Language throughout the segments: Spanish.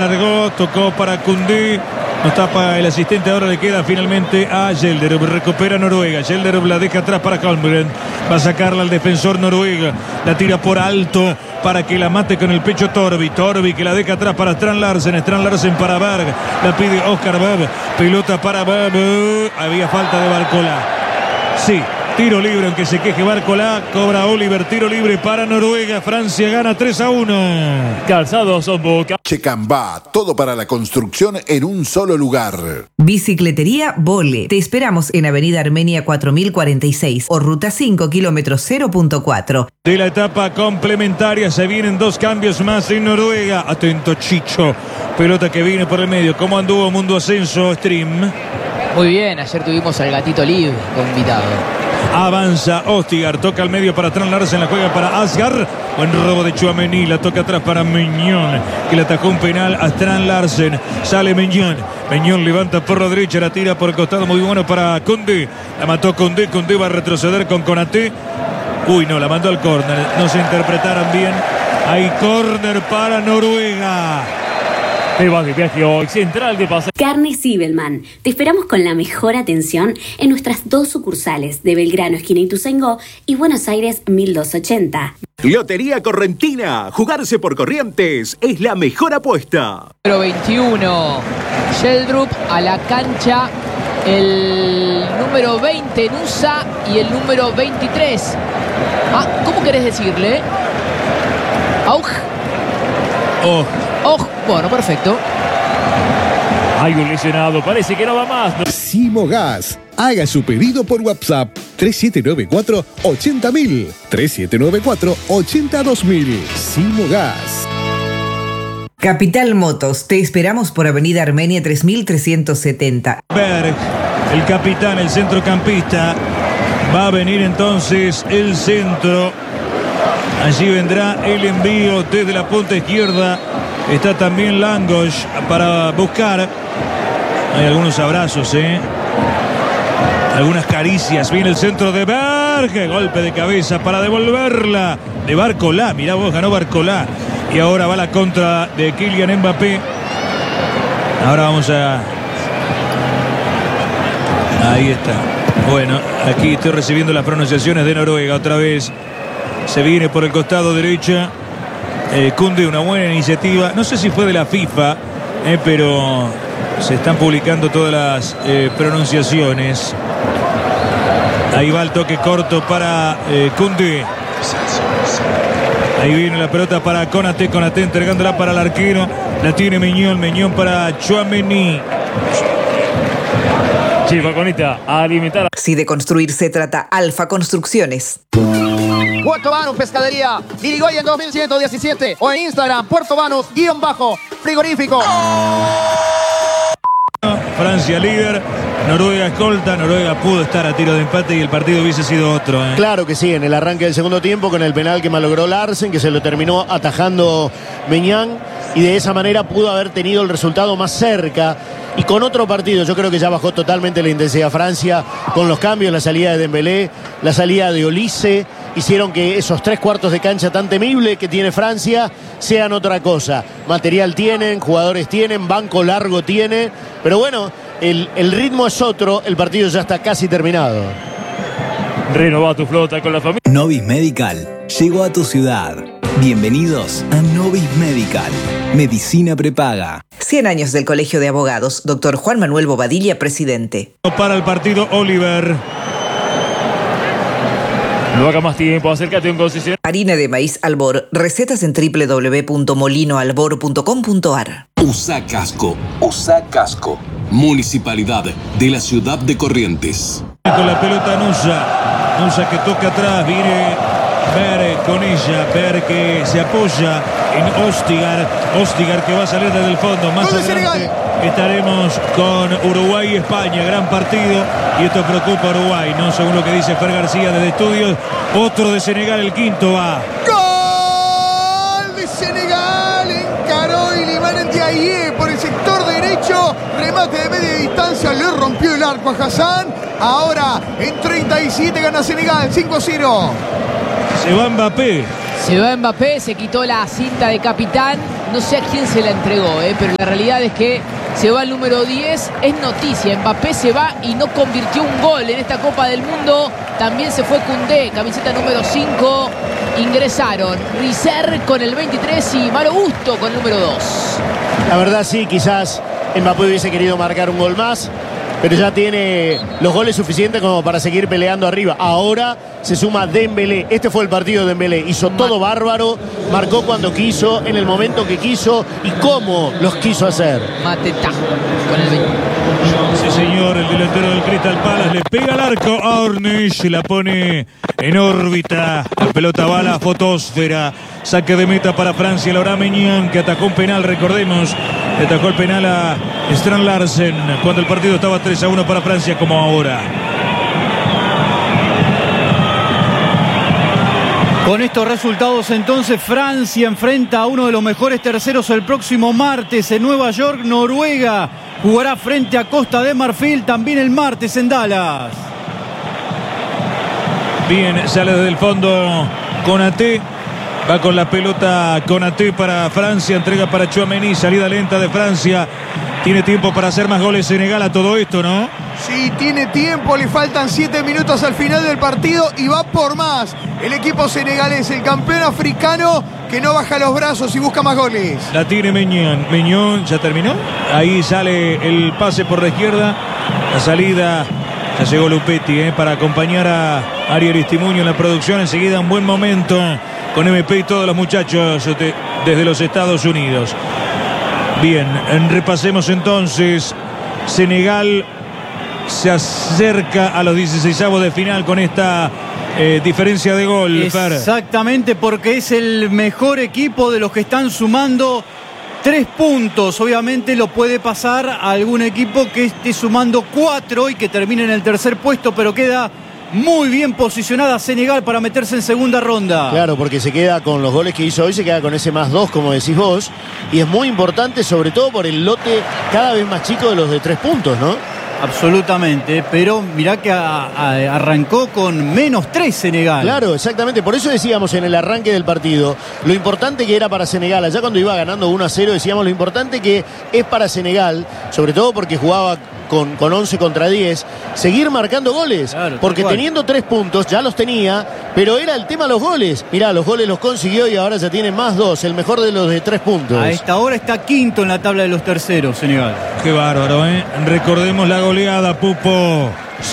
alargó, tocó para Koundé. No tapa el asistente, ahora le queda finalmente a Gelderup. Recupera Noruega. Gelderup la deja atrás para Holmgren. Va a sacarla al defensor Noruega. La tira por alto para que la mate con el pecho Torvi. Torvi que la deja atrás para Strand Larsen. Strand Larsen para Berg. La pide Oscar Berg. Pelota para Berg. Había falta de Barcola. Sí. Tiro libre, aunque se queje Barcola. Cobra Oliver, tiro libre para Noruega. Francia gana 3-1. Calzados son Boca. Checambá, todo para la construcción en un solo lugar. Bicicletería Vole. Te esperamos en Avenida Armenia 4046 o Ruta 5, kilómetro 0.4. De la etapa complementaria se vienen 2 cambios más en Noruega. Atento Chicho. Pelota que viene por el medio. ¿Cómo anduvo Mundo Ascenso Stream? Muy bien, ayer tuvimos al Gatito Liv como invitado. Avanza Ostigar, toca al medio para Strand Larsen, la juega para Asgar. Buen robo de Tchouaméni, la toca atrás para Mignon, que le atacó un penal a Strand Larsen. Sale Mignon, Mignon levanta por la derecha, la tira por el costado, muy bueno para Koundé. La mató Koundé, Koundé va a retroceder con Konaté. Uy, no, la mandó al córner, no se interpretaron bien. Hay córner para Noruega. Te vas de viaje hoy, Central de Pasaje. Carnes Zibelman. Te esperamos con la mejor atención en nuestras 2 sucursales de Belgrano, esquina Ituzaingó, y Buenos Aires 1280. Lotería Correntina. Jugarse por Corrientes es la mejor apuesta. Número 21. Sheldrup a la cancha. El número 20 Nusa y el número 23. ¿Cómo querés decirle? Auj. Oh. Bueno, perfecto. Hay un lesionado, parece que no va más. Simogas. Haga su pedido por WhatsApp 3794-80000. 3794-82000. Simogas. Capital Motos. Te esperamos por Avenida Armenia 3370. Berg, el capitán, el centrocampista. Va a venir entonces el centro. Allí vendrá el envío desde la punta izquierda. Está también Langosh para buscar. Hay algunos abrazos, algunas caricias. Viene el centro de Berg. Golpe de cabeza para devolverla. De Barcola. Mirá vos, ganó Barcola. Y ahora va la contra de Kylian Mbappé. Ahora vamos a... Ahí está. Bueno, aquí estoy recibiendo las pronunciaciones de Noruega otra vez. Se viene por el costado derecha. Koundé, una buena iniciativa. No sé si fue de la FIFA, pero se están publicando todas las pronunciaciones. Ahí va el toque corto para Koundé. Ahí viene la pelota para Konaté. Konaté entregándola para el arquero. La tiene Mignon. Mignon para Tchouaméni. Chiva Conita, a alimentar. Si de construir se trata, Alfa Construcciones. Puerto Banus Pescadería, Irigoyen 2117 o en Instagram, Puerto Banus_frigorífico. Francia líder, Noruega escolta. Noruega pudo estar a tiro de empate y el partido hubiese sido otro. Claro que sí, en el arranque del segundo tiempo con el penal que malogró Larsen, que se lo terminó atajando Meñán, y de esa manera pudo haber tenido el resultado más cerca. Y con otro partido, yo creo que ya bajó totalmente la intensidad Francia, con los cambios, la salida de Dembélé, la salida de Olise, hicieron que esos 3/4 de cancha tan temible que tiene Francia sean otra cosa. Material tienen, jugadores tienen, banco largo tiene, pero bueno, el ritmo es otro, el partido ya está casi terminado. Renova tu flota con la familia. Novis Medical llegó a tu ciudad. Bienvenidos a Novis Medical. Medicina prepaga. 100 años del Colegio de Abogados. Dr. Juan Manuel Bobadilla, presidente. Para el partido, Oliver. No haga más tiempo, acércate a un concesionario. Harina de maíz Albor. Recetas en www.molinoalbor.com.ar. USA Casco. USA Casco. Municipalidad de la ciudad de Corrientes. Con la pelota Nusa. Nusa que toca atrás. Viene Berg con ella. Berg que se apoya en Ostigar. Ostigar que va a salir desde el fondo. Más adelante estaremos con Uruguay y España. Gran partido. Y esto preocupa a Uruguay, ¿no? Según lo que dice Fer García desde estudios. Otro de Senegal, el quinto va. ¡Gol de Senegal! Encaró Iliman Ndiaye por el sector derecho. Remate de media distancia. Le rompió el arco a Hassan. Ahora en 37 gana Senegal. 5-0. Se va Mbappé. Se va Mbappé, se quitó la cinta de capitán no sé a quién se la entregó, pero la realidad es que se va el número 10, es noticia. Mbappé se va y no convirtió un gol en esta Copa del Mundo. También se fue Koundé, camiseta número 5. Ingresaron Rizer con el 23 y Malo Gusto con el número 2. La verdad sí, quizás Mbappé hubiese querido marcar un gol más, pero ya tiene los goles suficientes como para seguir peleando arriba. Ahora se suma Dembélé. Este fue el partido de Dembélé. Hizo todo bárbaro, marcó cuando quiso, en el momento que quiso y cómo los quiso hacer. Mateta con el 20. Sí, señor, el delantero del Crystal Palace le pega al arco a Ornish y la pone en órbita. La pelota va a la fotosfera. Saque de meta para Francia. Laurent Maignan, que atajó un penal, recordemos. Le atajó el penal a Strand Larsen cuando el partido estaba 3-1 para Francia, como ahora. Con estos resultados, entonces, Francia enfrenta a uno de los mejores terceros el próximo martes en Nueva York. Noruega jugará frente a Costa de Marfil también el martes en Dallas. Bien, sale desde el fondo Konaté. Va con la pelota Konaté para Francia. Entrega para Tchouaméni. Salida lenta de Francia. Tiene tiempo para hacer más goles Senegal a todo esto, ¿no? Sí, tiene tiempo. Le faltan 7 minutos al final del partido y va por más. El equipo senegalés, el campeón africano, que no baja los brazos y busca más goles. La tiene Maignan. Maignan ya terminó. Ahí sale el pase por la izquierda. La salida. Ya llegó Lupetti para acompañar a Ari Aristimuño en la producción. Enseguida un buen momento con MP y todos los muchachos desde los Estados Unidos. Bien, repasemos entonces. Senegal se acerca a los 16avos de final con esta diferencia de gol. Exactamente, porque es el mejor equipo de los que están sumando 3 puntos. Obviamente lo puede pasar a algún equipo que esté sumando 4 y que termine en el tercer puesto, pero queda muy bien posicionada Senegal para meterse en segunda ronda. Claro, porque se queda con los goles que hizo hoy, se queda con ese +2, como decís vos. Y es muy importante, sobre todo por el lote cada vez más chico de los de 3 puntos, ¿no? Absolutamente, pero mirá que arrancó con -3 Senegal. Claro, exactamente, por eso decíamos en el arranque del partido lo importante que era para Senegal. Allá cuando iba ganando 1-0 decíamos lo importante que es para Senegal, sobre todo porque jugaba con 11 contra 10, seguir marcando goles, claro, porque teniendo 3 puntos ya los tenía, pero era el tema los goles. Mirá, los goles los consiguió y ahora ya tiene +2, el mejor de los de 3 puntos. A esta hora está quinto en la tabla de los terceros Senegal. Qué bárbaro, Recordemos la goleada, Pupo.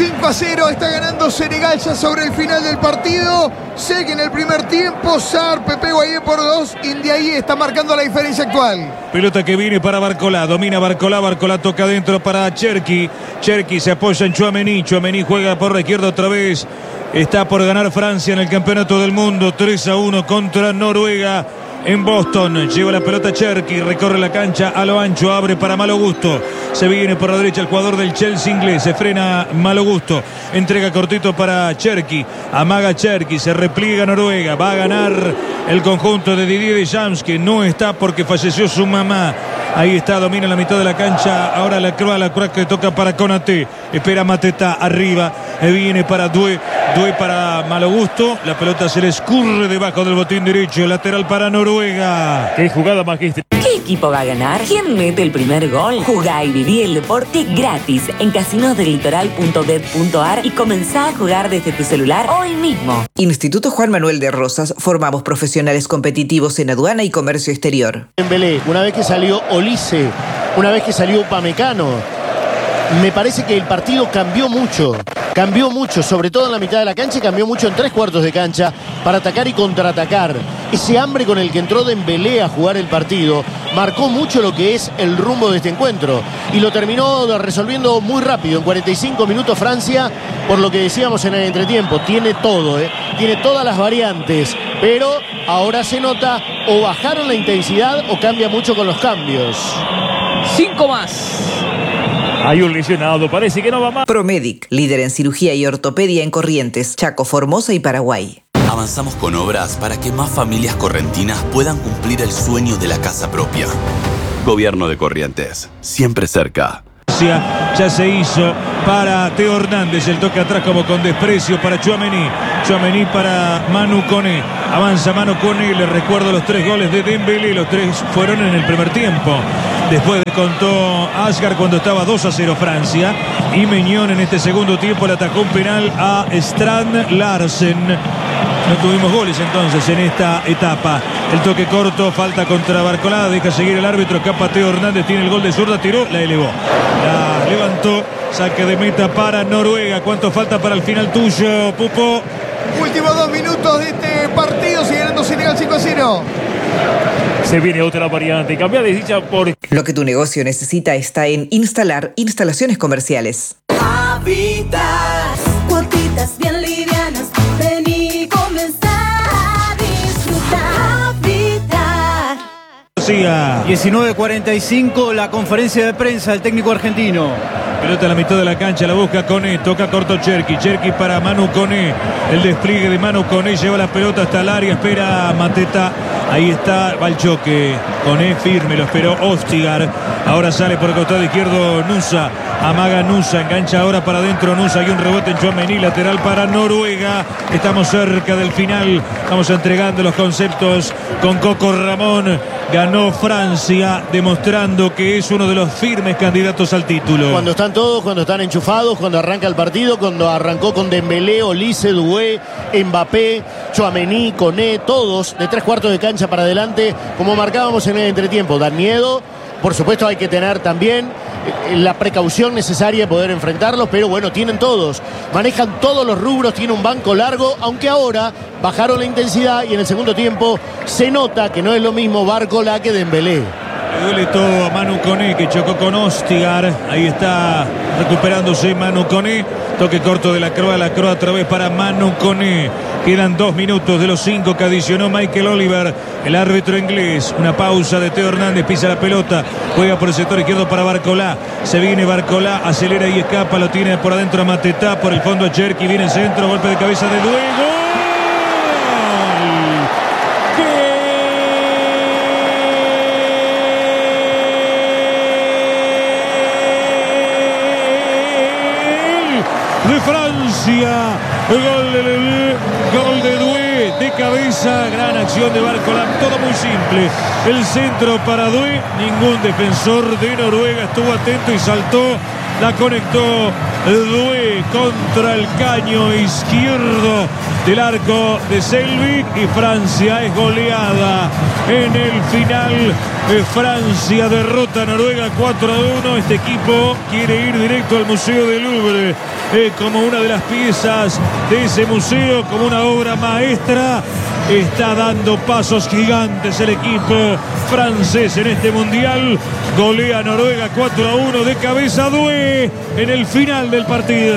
5-0 está ganando Senegal ya sobre el final del partido. Sigue en el primer tiempo. Sarr, Pepe Guayé por 2. Indiaí está marcando la diferencia actual. Pelota que viene para Barcola. Domina Barcola. Barcola toca adentro para Cherki. Cherki se apoya en Tchouaméni. Tchouaméni juega por la izquierda otra vez. Está por ganar Francia en el campeonato del mundo. 3-1 contra Noruega en Boston. Lleva la pelota Cherki. Recorre la cancha a lo ancho. Abre para Malo Gusto. Se viene por la derecha el jugador del Chelsea inglés. Se frena Malo Gusto. Entrega cortito para Cherki. Amaga Cherki. Se repliega Noruega. Va a ganar el conjunto de Didier Deschamps, que no está porque falleció su mamá. Ahí está, domina la mitad de la cancha. Ahora la croa que toca para Konaté. Espera Mateta arriba. Viene para Doué. Doué para Malo Gusto. La pelota se le escurre debajo del botín derecho. Lateral para Noruega. Qué jugada magistral. ¿Qué equipo va a ganar? ¿Quién mete el primer gol? Jugá y viví el deporte gratis en casinosdelitoral.bet.ar y comenzá a jugar desde tu celular hoy mismo. Instituto Juan Manuel de Rosas. Formamos profesionales competitivos en aduana y comercio exterior. Dembélé, una vez que salió Olise, una vez que salió Upamecano, me parece que el partido cambió mucho, sobre todo en la mitad de la cancha, y cambió mucho en 3/4 de cancha para atacar y contraatacar. Ese hambre con el que entró Dembélé a jugar el partido marcó mucho lo que es el rumbo de este encuentro y lo terminó resolviendo muy rápido. En 45 minutos Francia, por lo que decíamos en el entretiempo, tiene todo, tiene todas las variantes, pero ahora se nota o bajaron la intensidad o cambia mucho con los cambios. 5 más. Hay un lesionado, parece que no va más. Promedic, líder en cirugía y ortopedia en Corrientes, Chaco, Formosa y Paraguay. Avanzamos con obras para que más familias correntinas puedan cumplir el sueño de la casa propia. Gobierno de Corrientes, siempre cerca. Ya se hizo para Teo Hernández, el toque atrás como con desprecio para Tchouaméni. Tchouaméni para Manu Koné. Avanza Manu Koné, le recuerdo los 3 goles de Dembélé, los 3 fueron en el primer tiempo. Después descontó Asghar cuando estaba 2-0 Francia. Y Meñón en este segundo tiempo le atacó un penal a Strand Larsen. No tuvimos goles entonces en esta etapa. El toque corto, falta contra Barcolá, deja seguir el árbitro, escapa Teo Hernández, tiene el gol de zurda, tiró, la elevó. La levantó, saque de meta para Noruega. ¿Cuánto falta para el final tuyo, Pupo? Últimos 2 minutos de este partido, sigue ganando Senegal 5-0. Se viene otra variante, cambia de dicha por... Lo que tu negocio necesita está en Instalar Instalaciones Comerciales. Habitat, cuotitas bien livianas, vení, comenzar a disfrutar. Habitat. 19:45, la conferencia de prensa del técnico argentino. Pelota a la mitad de la cancha, la busca Koné, toca corto Cherki para Manu Koné. El despliegue de Manu Koné, lleva la pelota hasta el área, espera a Mateta. Ahí está, va el choque. Koné firme, lo esperó Ostigar. Ahora sale por el costado izquierdo Nusa. Amaga Nusa, engancha ahora para adentro Nusa. Hay un rebote en Tchouaméni, lateral para Noruega. Estamos cerca del final. Estamos entregando los conceptos con Coco Ramón. Ganó Francia, demostrando que es uno de los firmes candidatos al título. Cuando están todos, cuando están enchufados, cuando arranca el partido, cuando arrancó con Dembélé, Olise, Doué, Mbappé, Tchouaméni, Koné, todos de 3/4 de cancha para adelante, como marcábamos en el entretiempo. Dan miedo. Por supuesto hay que tener también la precaución necesaria de poder enfrentarlos, pero bueno, tienen todos, manejan todos los rubros, tiene un banco largo, aunque ahora bajaron la intensidad y en el segundo tiempo se nota que no es lo mismo Barcolá que Dembélé. Le duele todo a Manu Koné, que chocó con Ostigar. Ahí está recuperándose Manu Koné. Toque corto de la Croa otra vez para Manu Koné. Quedan 2 minutos de los 5 que adicionó Michael Oliver, el árbitro inglés. Una pausa de Teo Hernández, pisa la pelota, juega por el sector izquierdo para Barcolá. Se viene Barcolá, acelera y escapa, lo tiene por adentro a Mateta, por el fondo a Cherki, viene el centro, golpe de cabeza de Duego. De Francia, gol de Doué, de cabeza, gran acción de Barcolá, todo muy simple. El centro para Doué, ningún defensor de Noruega estuvo atento y saltó, la conectó Doué contra el caño izquierdo del arco de Selvik y Francia es goleada en el final. Francia derrota a Noruega 4-1. Este equipo quiere ir directo al Museo del Louvre como una de las piezas de ese museo, como una obra maestra. Está dando pasos gigantes el equipo francés en este mundial. Golea a Noruega 4-1 de cabeza Doué en el final del partido.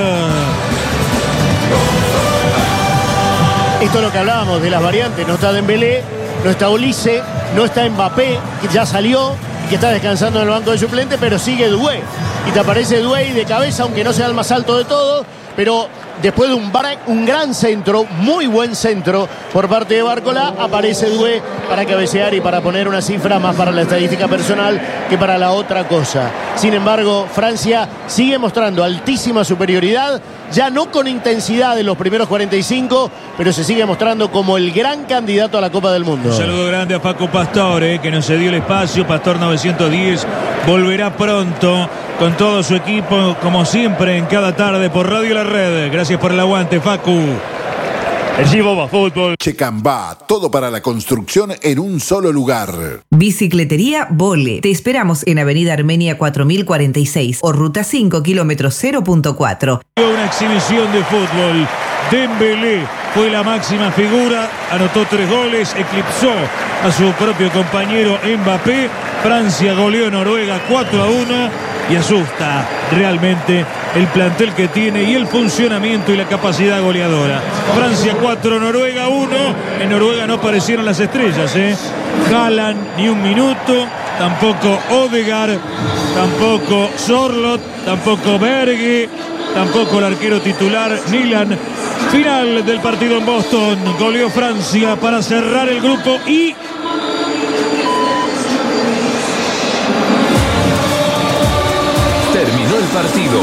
Esto es lo que hablábamos de las variantes. No está Dembélé, no está Olise, no está Mbappé, que ya salió y que está descansando en el banco de suplente, pero sigue Doué. Y te aparece Doué de cabeza, aunque no sea el más alto de todos, pero después de un gran centro, muy buen centro por parte de Barcolá, aparece Doué para cabecear y para poner una cifra más para la estadística personal que para la otra cosa. Sin embargo, Francia sigue mostrando altísima superioridad, ya no con intensidad en los primeros 45, pero se sigue mostrando como el gran candidato a la Copa del Mundo. Un saludo grande a Paco Pastor, que nos cedió el espacio. Pastor 910 volverá pronto con todo su equipo, como siempre, en cada tarde por Radio La Red. Gracias por el aguante, Facu. El Chivo Fútbol. Checambá, todo para la construcción en un solo lugar. Bicicletería Vole. Te esperamos en Avenida Armenia 4046 o Ruta 5, kilómetro 0.4. Una exhibición de fútbol. Dembélé fue la máxima figura, anotó 3 goles, eclipsó a su propio compañero Mbappé. Francia goleó a Noruega 4-1 y asusta realmente el plantel que tiene y el funcionamiento y la capacidad goleadora. Francia 4, Noruega 1. En Noruega no aparecieron las estrellas, Haaland ni un minuto, tampoco Odegaard, tampoco Sorloth, tampoco Berge, tampoco el arquero titular Nilan. Final del partido en Boston, goleó Francia para cerrar el grupo y terminó partido.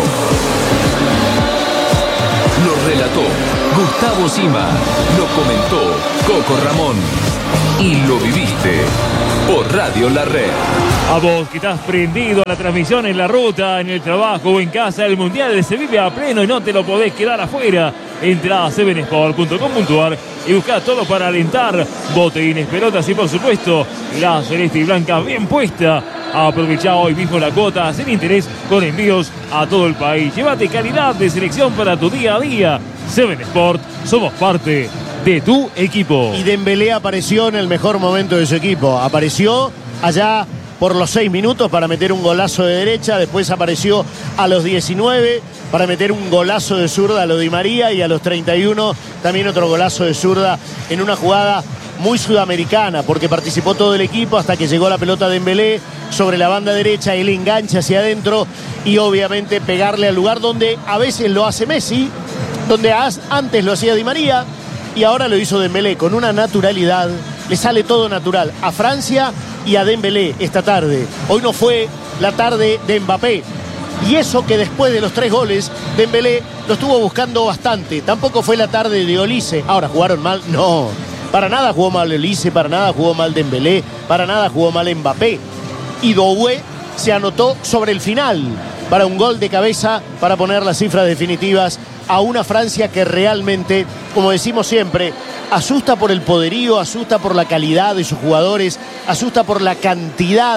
Lo relató Gustavo Sima, lo comentó Coco Ramón y lo viviste por Radio La Red. A vos que estás prendido a la transmisión en la ruta, en el trabajo o en casa, el Mundial se vive a pleno y no te lo podés quedar afuera. Entrá a 7sport.com.ar y buscá todo para alentar. Botellines, pelotas y por supuesto la celeste y blanca bien puesta. Aprovechá hoy mismo la cuota sin interés con envíos a todo el país. Llévate calidad de selección para tu día a día. 7sport, somos parte de tu equipo. Y Dembélé apareció en el mejor momento de su equipo. Apareció allá por los 6 minutos para meter un golazo de derecha. Después apareció a los 19 para meter un golazo de zurda a lo Di María. Y a los 31 también otro golazo de zurda en una jugada muy sudamericana, porque participó todo el equipo hasta que llegó la pelota de Dembélé sobre la banda derecha. Él engancha hacia adentro y obviamente pegarle al lugar donde a veces lo hace Messi, donde antes lo hacía Di María y ahora lo hizo Dembélé con una naturalidad. Le sale todo natural a Francia y a Dembélé esta tarde. Hoy no fue la tarde de Mbappé. Y eso que después de los 3 goles, Dembélé lo estuvo buscando bastante. Tampoco fue la tarde de Olise. Ahora, ¿jugaron mal? No. Para nada jugó mal Olise, para nada jugó mal Dembélé, para nada jugó mal Mbappé. Y Doué se anotó sobre el final para un gol de cabeza para poner las cifras definitivas a una Francia que realmente, como decimos siempre, asusta por el poderío, asusta por la calidad de sus jugadores, asusta por la cantidad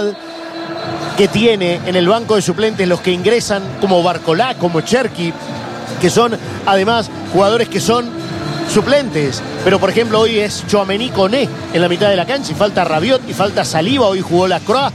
que tiene en el banco de suplentes los que ingresan, como Barcolá, como Cherki, que son además jugadores que son suplentes. Pero por ejemplo hoy es Tchouaméni Koné en la mitad de la cancha y falta Rabiot y falta Saliba. Hoy jugó Lacroix.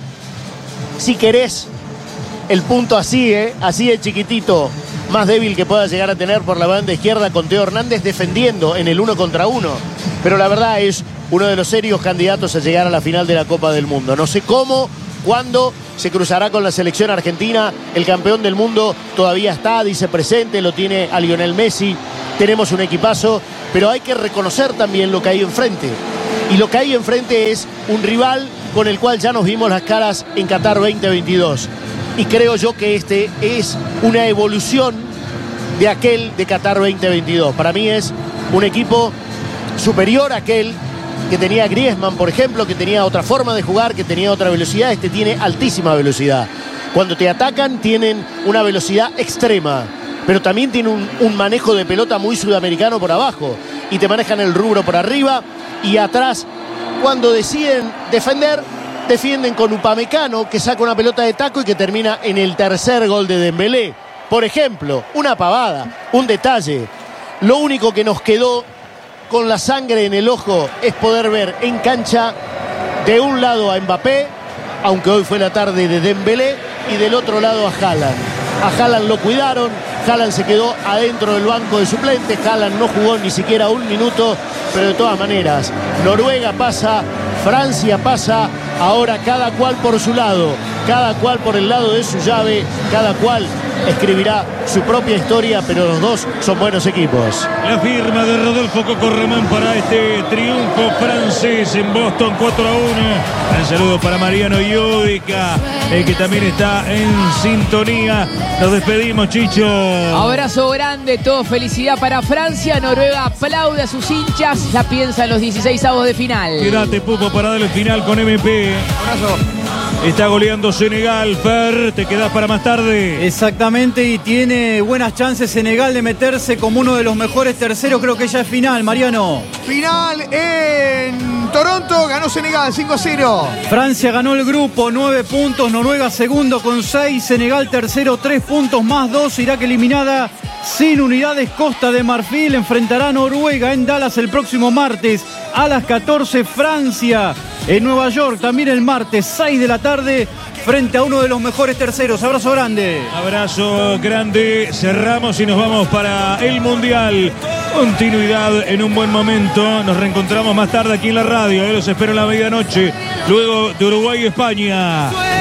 Si querés el punto así, así de chiquitito, más débil que pueda llegar a tener por la banda izquierda con Teo Hernández defendiendo en el 1 contra 1. Pero la verdad es uno de los serios candidatos a llegar a la final de la Copa del Mundo. No sé cómo, cuándo se cruzará con la selección argentina. El campeón del mundo todavía está, dice presente, lo tiene a Lionel Messi. Tenemos un equipazo, pero hay que reconocer también lo que hay enfrente. Y lo que hay enfrente es un rival con el cual ya nos vimos las caras en Qatar 2022. Y creo yo que este es una evolución de aquel de Qatar 2022. Para mí es un equipo superior a aquel que tenía Griezmann, por ejemplo, que tenía otra forma de jugar, que tenía otra velocidad. Este tiene altísima velocidad. Cuando te atacan tienen una velocidad extrema, pero también tiene un manejo de pelota muy sudamericano por abajo. Y te manejan el rubro por arriba y atrás. Cuando deciden defender, defienden con Upamecano, que saca una pelota de taco y que termina en el tercer gol de Dembélé. Por ejemplo, una pavada, un detalle. Lo único que nos quedó con la sangre en el ojo es poder ver en cancha de un lado a Mbappé, aunque hoy fue la tarde de Dembélé, y del otro lado a Haaland. A Haaland lo cuidaron, Haaland se quedó adentro del banco de suplentes, Haaland no jugó ni siquiera un minuto, pero de todas maneras, Noruega pasa, Francia pasa, ahora cada cual por su lado, cada cual por el lado de su llave, cada cual escribirá su propia historia, pero los dos son buenos equipos. La firma de Rodolfo Coco Ramón para este triunfo francés en Boston 4-1. Un saludo para Mariano Yudica, que también está en sintonía. Nos despedimos, Chicho. Abrazo grande, todo felicidad para Francia. Noruega aplaude a sus hinchas, ya piensa en los 16avos de final. Quédate, Pupo, para dar el final con MP. Abrazo. Está goleando Senegal, Fer, te quedás para más tarde. Exactamente, y tiene buenas chances Senegal de meterse como uno de los mejores terceros, creo que ya es final, Mariano. Final en Toronto, ganó Senegal 5-0. Francia ganó el grupo, 9 puntos, Noruega segundo con 6, Senegal tercero, 3 puntos más 2, Irak eliminada sin unidades, Costa de Marfil enfrentará a Noruega en Dallas el próximo martes a las 14, Francia en Nueva York también el martes 6 de la tarde frente a uno de los mejores terceros. Abrazo grande. Abrazo grande, cerramos y nos vamos para el Mundial. Continuidad en un buen momento, nos reencontramos más tarde aquí en la radio, los espero en la medianoche, luego de Uruguay y España.